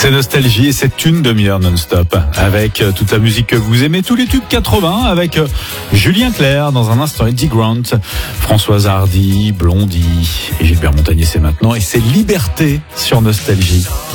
C'est Nostalgie et c'est une demi-heure non-stop avec toute la musique que vous aimez, tous les tubes 80 avec Julien Clerc dans un instant, Eddie Grant, Françoise Hardy, Blondie et Gilbert Montagnier, c'est maintenant et c'est Liberté sur Nostalgie.